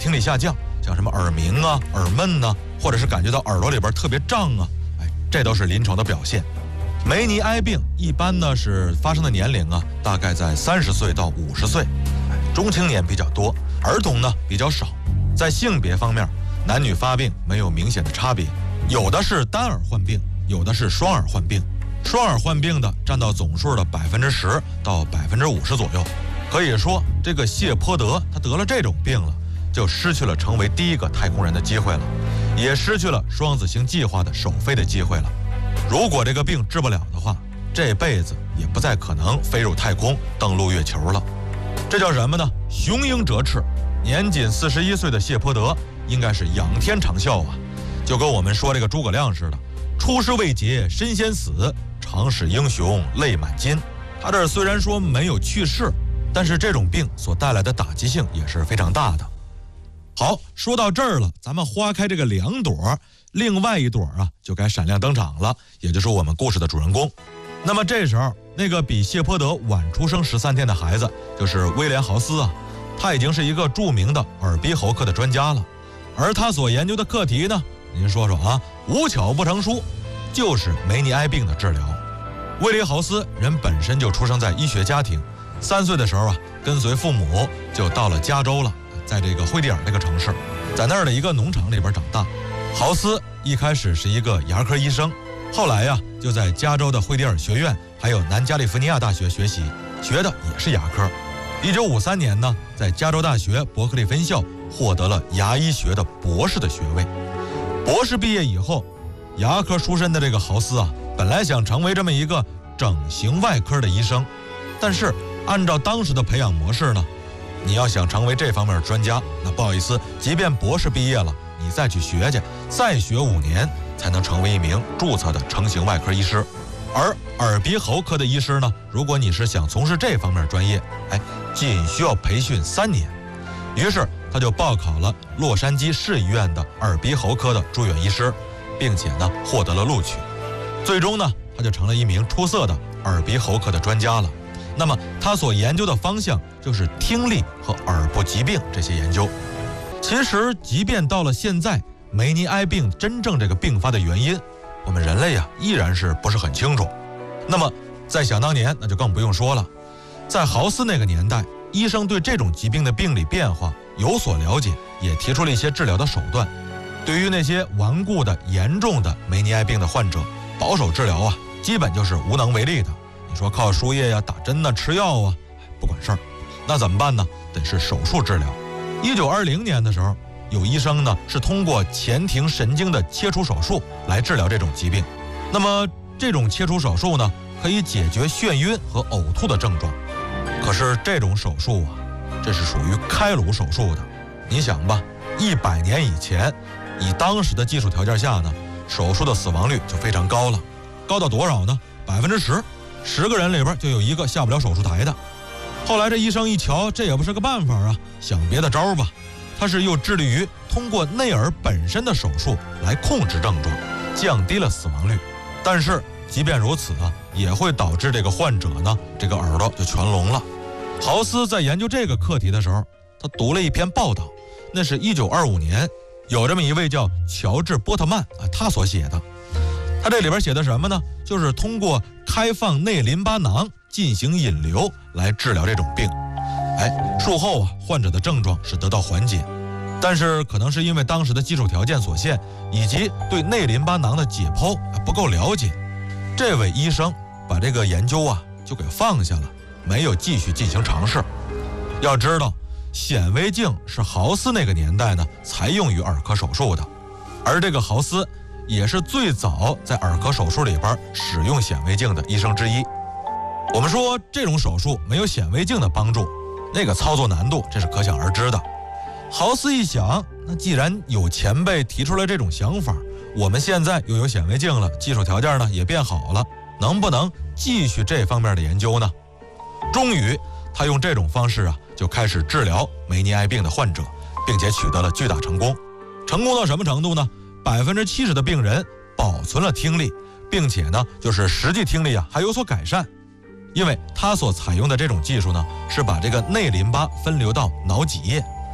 听力下降，像什么耳鸣啊、耳闷啊，或者是感觉到耳朵里边特别胀啊，这都是临床的表现。梅尼埃病一般呢是发生的年龄啊，大概在30岁到50岁，中青年比较多，儿童呢比较少。在性别方面，男女发病没有明显的差别，有的是单耳患病，有的是双耳患病。双耳患病的占到总数的10%到50%左右。可以说，这个谢泼德他得了这种病了，就失去了成为第一个太空人的机会了，也失去了双子星计划的首飞的机会了。如果这个病治不了的话，这辈子也不再可能飞入太空登陆月球了。这叫什么呢？雄鹰折翅。年仅41岁的谢泼德应该是仰天长啸啊，就跟我们说这个诸葛亮似的，出师未捷身先死，长使英雄泪满襟。他这虽然说没有去世，但是这种病所带来的打击性也是非常大的。好，说到这儿了，咱们花开这个2朵，另外一朵啊就该闪亮登场了，也就是我们故事的主人公。那么这时候，那个比谢泼德晚出生13天的孩子，就是威廉豪斯啊，他已经是一个著名的耳鼻喉科的专家了。而他所研究的课题呢，您说说啊，无巧不成书，就是梅尼埃病的治疗。威廉豪斯人本身就出生在医学家庭，3岁的时候啊，跟随父母就到了加州了，在这个惠蒂尔这个城市，在那儿的一个农场里边长大。豪斯一开始是一个牙科医生，后来呀就在加州的惠蒂尔学院还有南加利福尼亚大学学习，学的也是牙科。1953年呢，在加州大学伯克利分校获得了牙医学的博士的学位。博士毕业以后，牙科出身的这个豪斯啊，本来想成为这么一个整形外科的医生，但是按照当时的培养模式呢，你要想成为这方面的专家，那不好意思，即便博士毕业了，你再去学去，再学5年才能成为一名注册的成形外科医师。而耳鼻喉科的医师呢，如果你是想从事这方面专业，仅需要培训3年。于是他就报考了洛杉矶市医院的耳鼻喉科的住院医师，并且呢获得了录取。最终呢，他就成了一名出色的耳鼻喉科的专家了。那么他所研究的方向就是听力和耳部疾病这些研究。其实即便到了现在，梅尼埃病真正这个并发的原因，我们人类啊依然是不是很清楚。那么在想当年，那就更不用说了。在豪斯那个年代，医生对这种疾病的病理变化有所了解，也提出了一些治疗的手段。对于那些顽固的严重的梅尼埃病的患者，保守治疗啊基本就是无能为力的。你说靠输液呀、打针呐、吃药啊，不管事儿。那怎么办呢？得是手术治疗。1920年的时候，有医生呢是通过前庭神经的切除手术来治疗这种疾病。那么这种切除手术呢，可以解决眩晕和呕吐的症状。可是这种手术啊，这是属于开颅手术的。你想吧，100年以前，以当时的技术条件下呢，手术的死亡率就非常高了，高到多少呢？10%，10个人里边就有1个下不了手术台的。后来这医生一瞧，这也不是个办法啊，想别的招吧。他是又致力于通过内耳本身的手术来控制症状，降低了死亡率。但是即便如此啊，也会导致这个患者呢，这个耳朵就全聋了。豪斯在研究这个课题的时候，他读了一篇报道，那是1925年，有这么一位叫乔治·波特曼啊，他所写的。他这里边写的什么呢？就是通过开放内淋巴囊进行引流来治疗这种病。术后啊，患者的症状是得到缓解，但是可能是因为当时的技术条件所限，以及对内淋巴囊的解剖不够了解，这位医生把这个研究啊就给放下了，没有继续进行尝试。要知道，显微镜是豪斯那个年代呢才用于耳科手术的，而这个豪斯也是最早在耳科手术里边使用显微镜的医生之一。我们说这种手术没有显微镜的帮助，那个操作难度这是可想而知的。豪斯一想，那既然有前辈提出了这种想法，我们现在又有显微镜了，技术条件呢也变好了，能不能继续这方面的研究呢？终于他用这种方式啊就开始治疗梅尼埃病的患者，并且取得了巨大成功。成功到什么程度呢？70%的病人保存了听力，并且呢就是实际听力啊还有所改善。因为他所采用的这种技术呢，是把这个内淋巴分流到脑脊液。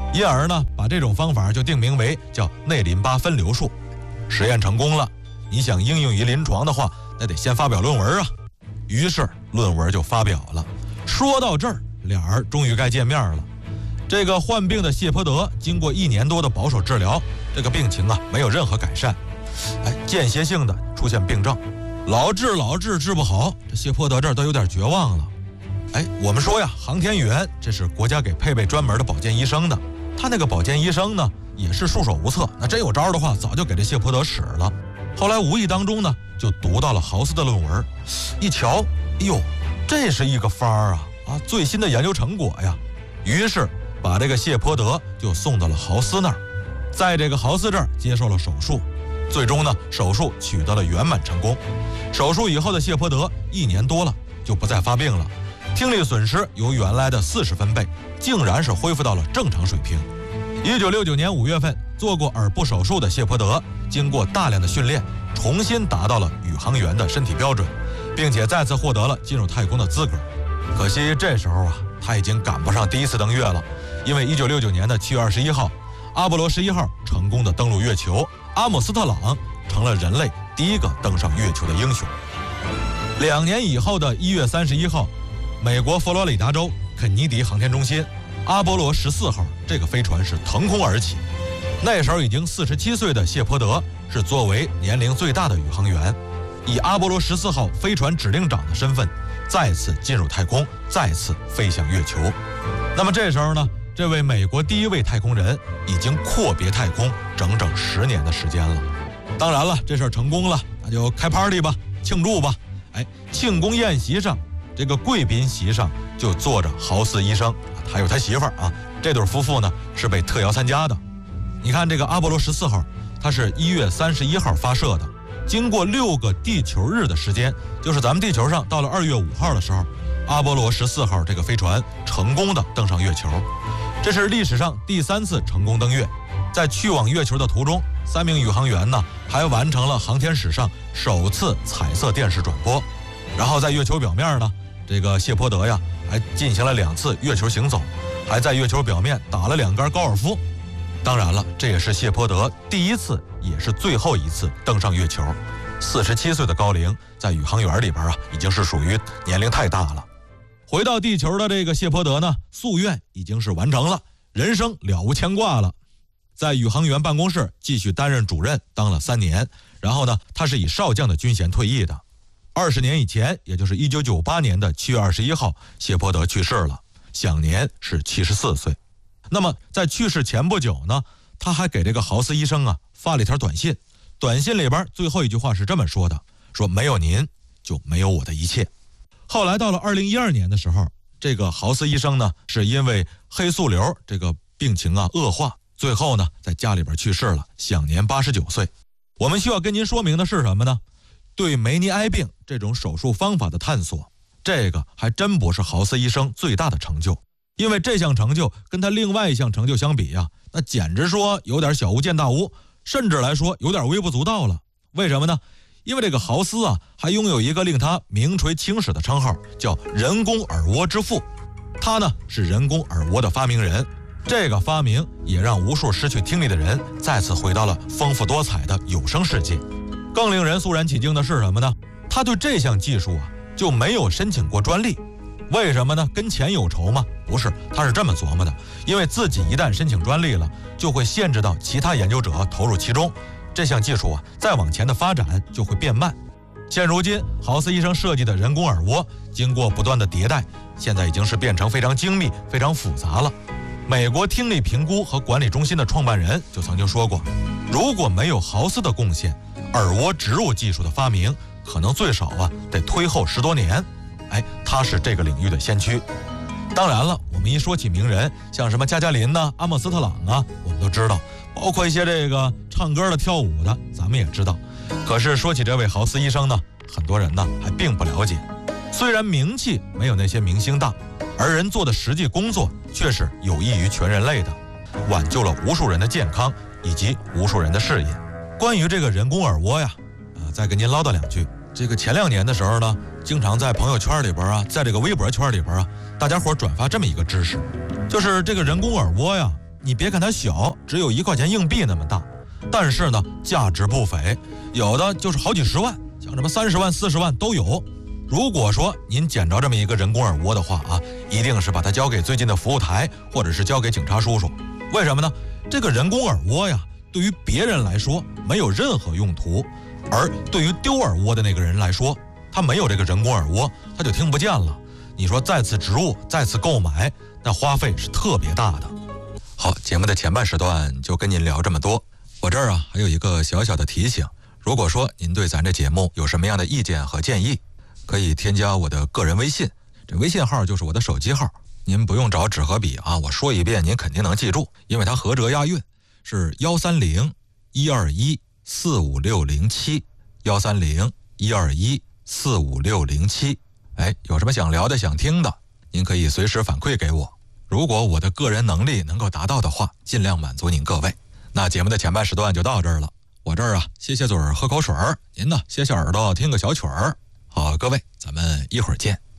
因而呢，把这种方法就定名为叫内淋巴分流术。实验成功了，你想应用于临床的话，那得先发表论文啊。于是论文就发表了。说到这儿，俩人终于该见面了。这个患病的谢泼德经过1年多的保守治疗，这个病情啊没有任何改善，间歇性的出现病症，老治治不好，这谢泼德这儿都有点绝望了。我们说呀，航天员这是国家给配备专门的保健医生的，他那个保健医生呢也是束手无策，那真有招的话早就给这谢泼德使了。后来无意当中呢就读到了豪斯的论文，一瞧，哎呦，这是一个法儿啊，最新的研究成果呀。于是把这个谢泼德就送到了豪斯那儿，在这个豪斯这儿接受了手术，最终呢手术取得了圆满成功。手术以后的谢泼德1年多了就不再发病了，听力损失由原来的40分贝竟然是恢复到了正常水平。1969年5月份做过耳部手术的谢泼德经过大量的训练，重新达到了宇航员的身体标准，并且再次获得了进入太空的资格。可惜这时候他已经赶不上第一次登月了，因为1969年的7月21号，阿波罗11号成功的登陆月球，阿姆斯特朗成了人类第一个登上月球的英雄。2年以后的1月31号，美国佛罗里达州肯尼迪航天中心阿波罗14号这个飞船是腾空而起，那时候已经47岁的谢泼德是作为年龄最大的宇航员，以阿波罗14号飞船指令长的身份再次进入太空，再次飞向月球。那么这时候呢，这位美国第一位太空人已经阔别太空整整10年的时间了。当然了，这事儿成功了，那就开 party 吧，庆祝吧。庆功宴席上，这个贵宾席上就坐着豪斯医生，还有他媳妇儿啊。这对夫妇呢是被特邀参加的。你看这个阿波罗14号，它是1月31号发射的，经过6个地球日的时间，就是咱们地球上到了2月5号的时候，阿波罗14号这个飞船成功的登上月球，这是历史上第3次成功登月。在去往月球的途中，3名宇航员呢还完成了航天史上首次彩色电视转播。然后在月球表面呢，这个谢泼德呀还进行了2次月球行走，还在月球表面打了2杆高尔夫。当然了，这也是谢泼德第一次也是最后一次登上月球。47岁的高龄，在宇航员里边已经是属于年龄太大了。回到地球的这个谢泼德呢，夙愿已经是完成了，人生了无牵挂了。在宇航员办公室继续担任主任，当了3年。然后呢，他是以少将的军衔退役的。20年以前，也就是1998年的7月21号，谢泼德去世了，享年是74岁。那么在去世前不久呢，他还给这个豪斯医生发了一条短信，短信里边最后一句话是这么说的，说没有您就没有我的一切。后来到了2012年的时候，这个豪斯医生呢是因为黑素瘤这个病情恶化，最后呢在家里边去世了，享年89岁。我们需要跟您说明的是什么呢？对梅尼埃病这种手术方法的探索，这个还真不是豪斯医生最大的成就，因为这项成就跟他另外一项成就相比那简直说有点小巫见大巫，甚至来说有点微不足道了。为什么呢？因为这个豪斯还拥有一个令他名垂青史的称号，叫人工耳蜗之父。他呢是人工耳蜗的发明人，这个发明也让无数失去听力的人再次回到了丰富多彩的有声世界。更令人肃然起敬的是什么呢？他对这项技术就没有申请过专利。为什么呢？跟钱有仇吗？不是，他是这么琢磨的，因为自己一旦申请专利了，就会限制到其他研究者投入其中，这项技术再往前的发展就会变慢。现如今豪斯医生设计的人工耳蜗经过不断的迭代，现在已经是变成非常精密非常复杂了。美国听力评估和管理中心的创办人就曾经说过，如果没有豪斯的贡献，耳蜗植入技术的发明可能最少得推后10多年。他是这个领域的先驱。当然了，我们一说起名人，像什么加加林阿姆斯特朗我们都知道，包括一些这个唱歌的跳舞的咱们也知道。可是说起这位豪斯医生呢，很多人还并不了解。虽然名气没有那些明星大，而人做的实际工作却是有益于全人类的，挽救了无数人的健康以及无数人的事业。关于这个人工耳蜗再跟您唠叨2句。这个前2年的时候呢，经常在朋友圈里边在这个微博圈里边大家伙转发这么一个知识，就是这个人工耳蜗你别看它小，只有1块钱硬币那么大，但是呢，价值不菲，有的就是好几十万，像什么30万、40万都有。如果说您捡着这么一个人工耳蜗的话啊，一定是把它交给最近的服务台，或者是交给警察叔叔。为什么呢？这个人工耳蜗呀，对于别人来说没有任何用途，而对于丢耳蜗的那个人来说，他没有这个人工耳蜗，他就听不见了。你说再次植入、再次购买，那花费是特别大的。好，节目的前半时段就跟您聊这么多。我这儿啊还有一个小小的提醒，如果说您对咱这节目有什么样的意见和建议，可以添加我的个人微信，这微信号就是我的手机号，您不用找纸和笔啊，我说一遍您肯定能记住，因为它合辙押韵，是130-121-45607，130-121-45607。有什么想聊的、想听的，您可以随时反馈给我。如果我的个人能力能够达到的话，尽量满足您各位。那节目的前半时段就到这儿了，我这儿啊歇歇嘴儿喝口水儿，您呢歇歇耳朵听个小曲儿。好，各位，咱们一会儿见。